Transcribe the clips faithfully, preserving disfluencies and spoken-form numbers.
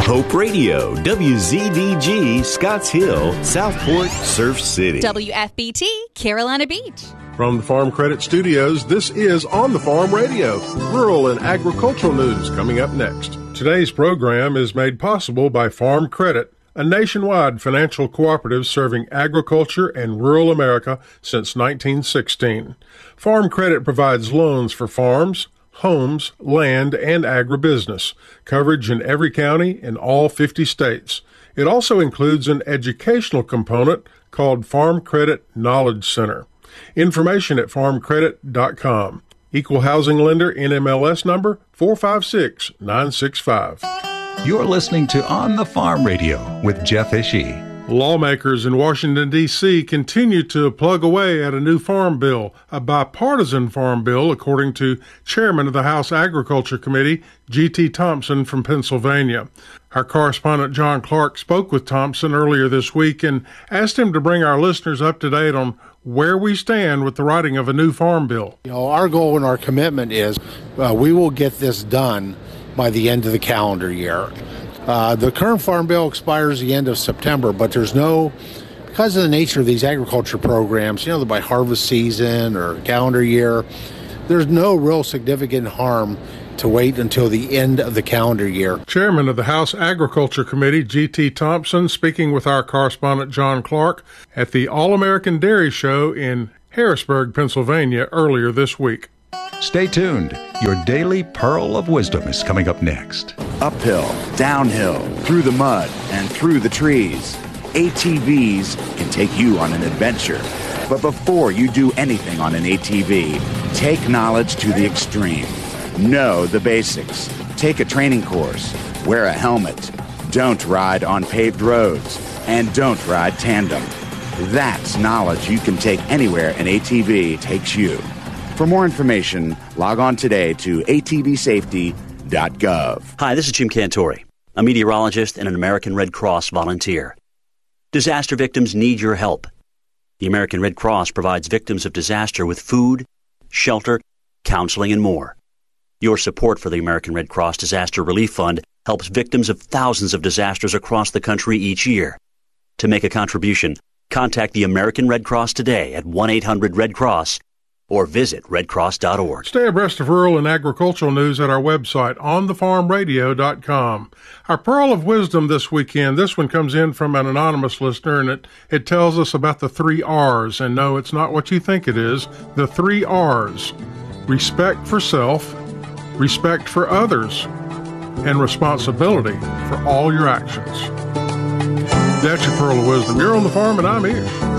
Hope Radio, W Z D G, Scotts Hill, Southport, Surf City. W F B T, Carolina Beach. From the Farm Credit Studios, this is On the Farm Radio, rural and agricultural news coming up next. Today's program is made possible by Farm Credit, a nationwide financial cooperative serving agriculture and rural America since nineteen sixteen. Farm Credit provides loans for farms, homes, land, and agribusiness, coverage in every county in all fifty states. It also includes an educational component called Farm Credit Knowledge Center. Information at farm credit dot com. Equal housing lender, N M L S number four five six nine six five. You're listening to On the Farm Radio with Jeff Ishii. Lawmakers in Washington, D C continue to plug away at a new farm bill, a bipartisan farm bill, according to Chairman of the House Agriculture Committee, G T Thompson from Pennsylvania. Our correspondent John Clark spoke with Thompson earlier this week and asked him to bring our listeners up to date on where we stand with the writing of a new farm bill. You know, our goal and our commitment is uh, we will get this done by the end of the calendar year. Uh, the current farm bill expires the end of September, but there's no, because of the nature of these agriculture programs, you know, by harvest season or calendar year, there's no real significant harm to wait until the end of the calendar year. Chairman of the House Agriculture Committee, G T Thompson, speaking with our correspondent John Clark at the All-American Dairy Show in Harrisburg, Pennsylvania, earlier this week. Stay tuned. Your daily pearl of wisdom is coming up next. Uphill, downhill, through the mud, and through the trees. A T Vs can take you on an adventure. But before you do anything on an A T V, take knowledge to the extreme. Know the basics. Take a training course. Wear a helmet. Don't ride on paved roads. And don't ride tandem. That's knowledge you can take anywhere an A T V takes you. For more information, log on today to A T V safety dot gov. Hi, this is Jim Cantori, a meteorologist and an American Red Cross volunteer. Disaster victims need your help. The American Red Cross provides victims of disaster with food, shelter, counseling, and more. Your support for the American Red Cross Disaster Relief Fund helps victims of thousands of disasters across the country each year. To make a contribution, contact the American Red Cross today at one eight hundred red cross or visit red cross dot org. Stay abreast of rural and agricultural news at our website, on the farm radio dot com. Our Pearl of Wisdom this weekend, this one comes in from an anonymous listener, and it, it tells us about the three R's. And no, it's not what you think it is. The three R's. Respect for self, respect for others, and responsibility for all your actions. That's your Pearl of Wisdom. You're on the farm, and I'm Ish.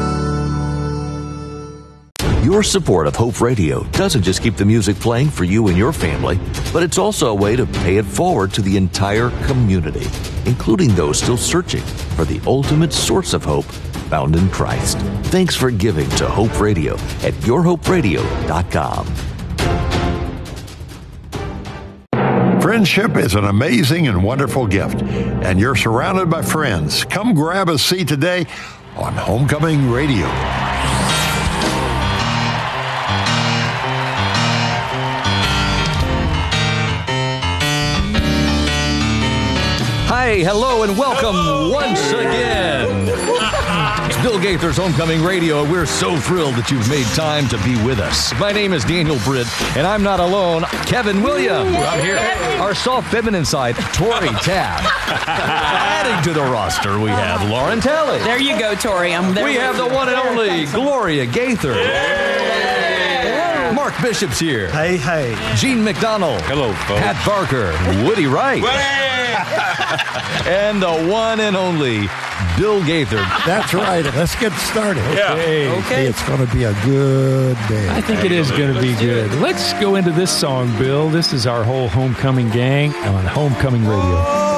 Your support of Hope Radio doesn't just keep the music playing for you and your family, but it's also a way to pay it forward to the entire community, including those still searching for the ultimate source of hope found in Christ. Thanks for giving to Hope Radio at your hope radio dot com. Friendship is an amazing and wonderful gift, and you're surrounded by friends. Come grab a seat today on Homecoming Radio. Hi, hello, and welcome oh, once again. It's Bill Gaither's Homecoming Radio. We're so thrilled that you've made time to be with us. My name is Daniel Britt, and I'm not alone. Kevin Williams. I'm here. Our soft feminine side, Tori Tabb. Adding to the roster, we have Lauren Talley. There you go, Tori. I'm there. We have the one and only Gloria Gaither. Yay! Mark Bishop's here. Hey, hey. Gene McDonald. Hello, folks. Pat Barker. Woody Wright. And the one and only Bill Gaither. That's right. Let's get started. Yeah. Okay. Okay. It's going to be a good day. I think it is going to be good. Let's go into this song, Bill. This is our whole homecoming gang on Homecoming Radio.